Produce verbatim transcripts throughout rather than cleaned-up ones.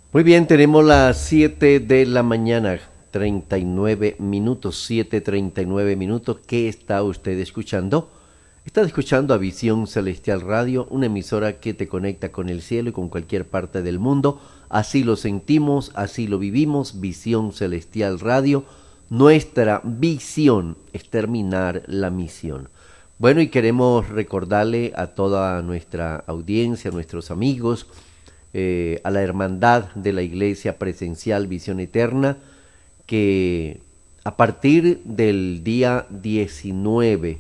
Muy bien, tenemos las siete de la mañana, treinta y nueve minutos, siete treinta y nueve minutos. ¿Qué está usted escuchando? Está escuchando a Visión Celestial Radio, una emisora que te conecta con el cielo y con cualquier parte del mundo. Así lo sentimos, así lo vivimos. Visión Celestial Radio, nuestra visión es terminar la misión. Bueno, y queremos recordarle a toda nuestra audiencia, a nuestros amigos, Eh, a la hermandad de la Iglesia Presencial Visión Eterna, que a partir del día diecinueve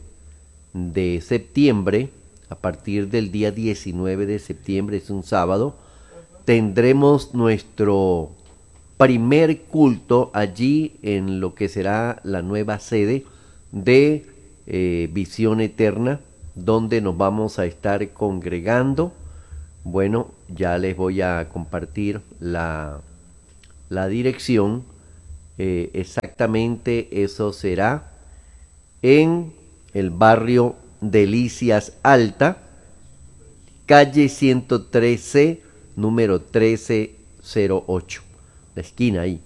de septiembre, a partir del día diecinueve de septiembre, es un sábado, tendremos nuestro primer culto allí en lo que será la nueva sede de eh, Visión Eterna, donde nos vamos a estar congregando. Bueno, ya les voy a compartir la, la dirección. Eh, exactamente eso será en el barrio Delicias Alta, calle ciento trece, número trece cero ocho, la esquina ahí.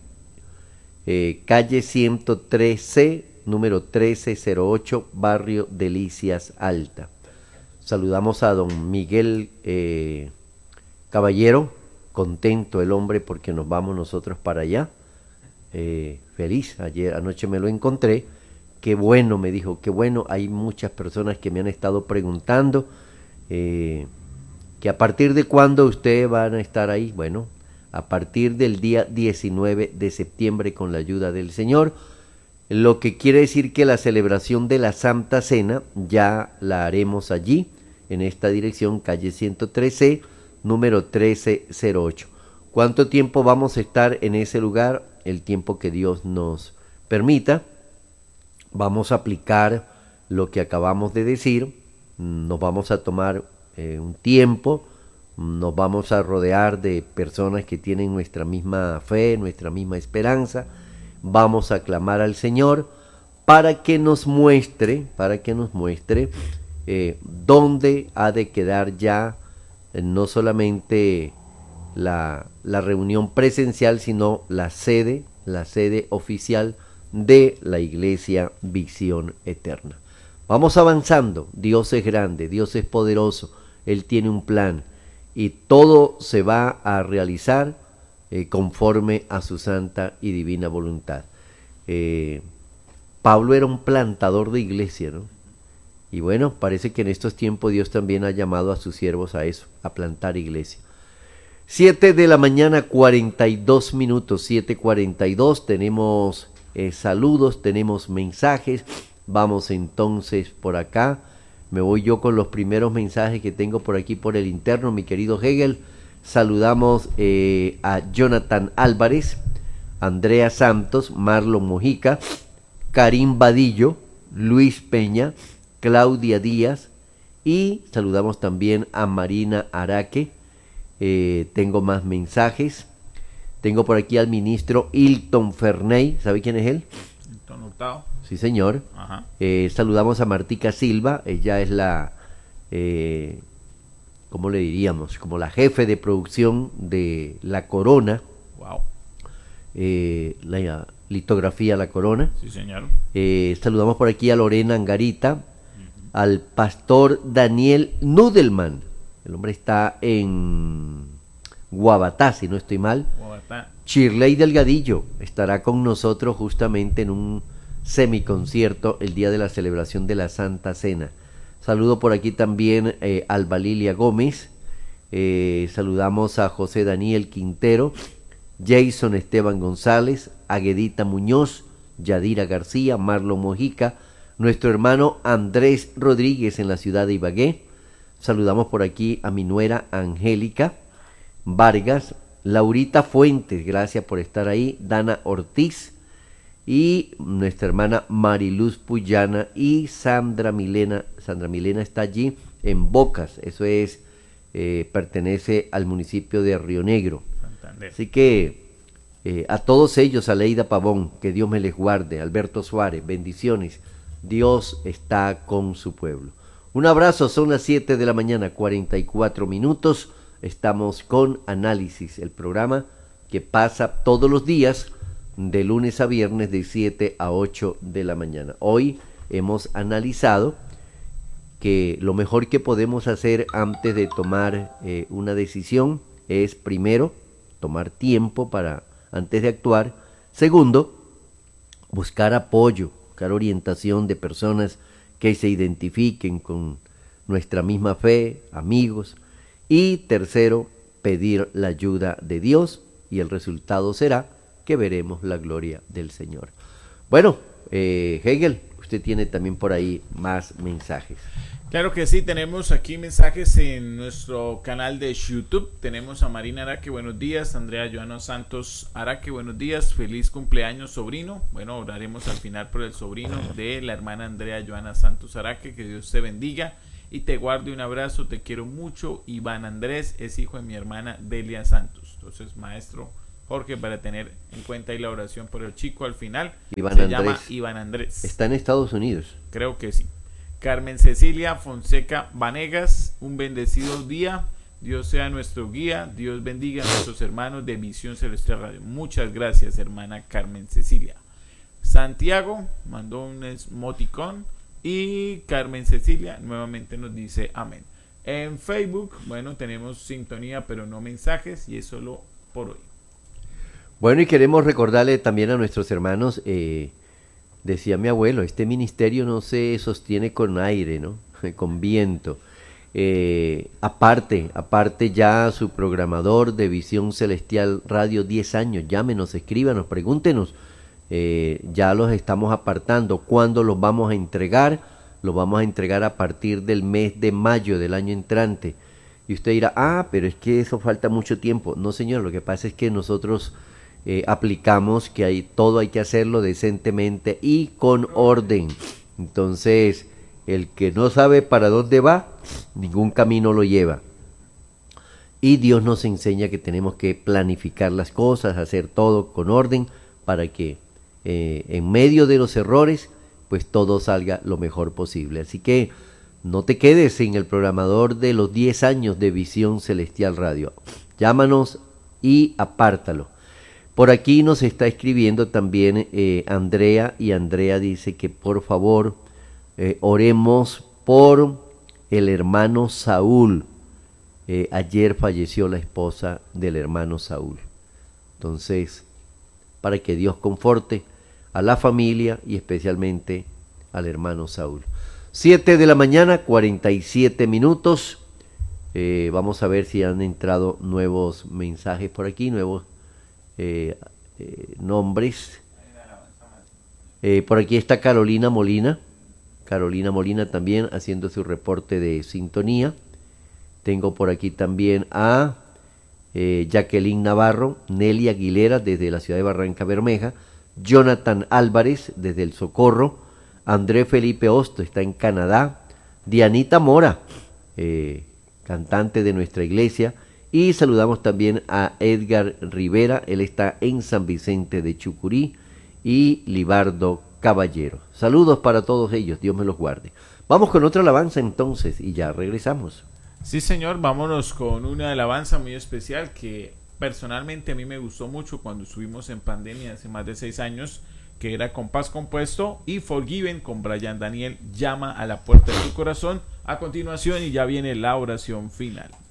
Eh, calle ciento trece, número trece cero ocho, barrio Delicias Alta. Saludamos a don Miguel eh, Caballero, contento el hombre porque nos vamos nosotros para allá. Eh, feliz, ayer anoche me lo encontré. Qué bueno, me dijo, qué bueno. Hay muchas personas que me han estado preguntando eh, que a partir de cuándo ustedes van a estar ahí. Bueno, a partir del día diecinueve de septiembre con la ayuda del Señor. Lo que quiere decir que la celebración de la Santa Cena ya la haremos allí, en esta dirección, calle ciento trece, número trece cero ocho. ¿Cuánto tiempo vamos a estar en ese lugar? El tiempo que Dios nos permita. Vamos a aplicar lo que acabamos de decir. Nos vamos a tomar eh, un tiempo. Nos vamos a rodear de personas que tienen nuestra misma fe, nuestra misma esperanza. Vamos a clamar al Señor para que nos muestre, para que nos muestre eh, dónde ha de quedar ya eh, no solamente la, la reunión presencial, sino la sede, la sede oficial de la Iglesia Visión Eterna. Vamos avanzando. Dios es grande, Dios es poderoso, Él tiene un plan y todo se va a realizar Eh, conforme a su santa y divina voluntad. Eh, Pablo era un plantador de iglesia, ¿no? Y bueno, parece que en estos tiempos Dios también ha llamado a sus siervos a eso, a plantar iglesia. Siete de la mañana, cuarenta y dos minutos, siete cuarenta y dos, tenemos eh, saludos, tenemos mensajes. Vamos entonces por acá. Me voy yo con los primeros mensajes que tengo por aquí por el interno, mi querido Hegel. Saludamos eh, a Jonathan Álvarez, Andrea Santos, Marlon Mojica, Karim Vadillo, Luis Peña, Claudia Díaz y saludamos también a Marina Araque. Eh, tengo más mensajes. Tengo por aquí al ministro Hilton Ferney. ¿Sabe quién es él? Hilton Hurtado. Sí, señor. Ajá. Eh, saludamos a Martica Silva. Ella es la... Eh, ¿cómo le diríamos? Como la jefe de producción de La Corona. Wow. Eh, la litografía La Corona. Sí, señor. Eh, saludamos por aquí a Lorena Angarita, uh-huh. Al pastor Daniel Nudelman. El hombre está en Guabatá, si no estoy mal. Guabatá. Shirley Delgadillo estará con nosotros justamente en un semiconcierto el día de la celebración de la Santa Cena. Saludo por aquí también eh, a Alba Lilia Gómez. Eh, saludamos a José Daniel Quintero, Jason Esteban González, Aguedita Muñoz, Yadira García, Marlon Mojica, nuestro hermano Andrés Rodríguez en la ciudad de Ibagué. Saludamos por aquí a mi nuera Angélica Vargas, Laurita Fuentes, gracias por estar ahí, Dana Ortiz y nuestra hermana Mariluz Puyana y Sandra Milena. Sandra Milena está allí en Bocas, eso es, eh, pertenece al municipio de Río Negro. Santander. Así que eh, a todos ellos, a Leida Pavón, que Dios me les guarde, Alberto Suárez, bendiciones, Dios está con su pueblo. Un abrazo, son las siete de la mañana, cuarenta y cuatro minutos, estamos con Análisis, el programa que pasa todos los días de lunes a viernes de siete a ocho de la mañana. Hoy hemos analizado que lo mejor que podemos hacer antes de tomar eh, una decisión es, primero, tomar tiempo para antes de actuar. Segundo, buscar apoyo, buscar orientación de personas que se identifiquen con nuestra misma fe, amigos. Y tercero, pedir la ayuda de Dios, y el resultado será que veremos la gloria del Señor. Bueno, eh, Hegel, usted tiene también por ahí más mensajes. Claro que sí, tenemos aquí mensajes en nuestro canal de YouTube. Tenemos a Marina Araque, buenos días. Andrea Joana Santos Araque, buenos días. Feliz cumpleaños, sobrino. Bueno, oraremos al final por el sobrino de la hermana Andrea Joana Santos Araque. Que Dios te bendiga y te guarde. Un abrazo, te quiero mucho. Iván Andrés es hijo de mi hermana Delia Santos. Entonces, maestro Jorge, para tener en cuenta ahí la oración por el chico al final. Iván se Andrés. llama Iván Andrés. Está en Estados Unidos. Creo que sí. Carmen Cecilia Fonseca Vanegas, un bendecido día. Dios sea nuestro guía. Dios bendiga a nuestros hermanos de Visión Celestial Radio. Muchas gracias, hermana Carmen Cecilia. Santiago mandó un emoticón y Carmen Cecilia nuevamente nos dice amén. En Facebook, bueno, tenemos sintonía pero no mensajes, y es solo por hoy. Bueno, y queremos recordarle también a nuestros hermanos, eh, decía mi abuelo, este ministerio no se sostiene con aire, ¿no? Con viento. Eh, aparte, aparte ya su programador de Visión Celestial Radio, diez años, llámenos, escríbanos, pregúntenos, eh, ya los estamos apartando. ¿Cuándo los vamos a entregar? Los vamos a entregar a partir del mes de mayo del año entrante. Y usted dirá, ah, pero es que eso falta mucho tiempo. No, señor, lo que pasa es que nosotros eh, aplicamos que hay, todo hay que hacerlo decentemente y con orden. Entonces, el que no sabe para dónde va, ningún camino lo lleva. Y Dios nos enseña que tenemos que planificar las cosas, hacer todo con orden, para que eh, en medio de los errores, pues todo salga lo mejor posible. Así que no te quedes sin el programador de los diez años de Visión Celestial Radio. Llámanos y apártalo. Por aquí nos está escribiendo también eh, Andrea, y Andrea dice que por favor eh, oremos por el hermano Saúl. Eh, ayer falleció la esposa del hermano Saúl. Entonces, para que Dios conforte a la familia y especialmente al hermano Saúl. Siete de la mañana, cuarenta y siete minutos. Eh, vamos a ver si han entrado nuevos mensajes por aquí, nuevos eh, eh, nombres. Eh, por aquí está Carolina Molina. Carolina Molina también haciendo su reporte de sintonía. Tengo por aquí también a eh, Jacqueline Navarro, Nelly Aguilera desde la ciudad de Barranca Bermeja, Jonathan Álvarez desde El Socorro, André Felipe Hosto está en Canadá, Dianita Mora, eh, cantante de nuestra iglesia, y saludamos también a Edgar Rivera, él está en San Vicente de Chucurí, y Libardo Caballero. Saludos para todos ellos, Dios me los guarde. Vamos con otra alabanza entonces y ya regresamos. Sí, señor, vámonos con una alabanza muy especial que personalmente a mí me gustó mucho cuando estuvimos en pandemia hace más de seis años, que era Compás Compuesto y Forgiven con Brian Daniel, Llama a la Puerta de tu Corazón. A continuación, y ya viene la oración final.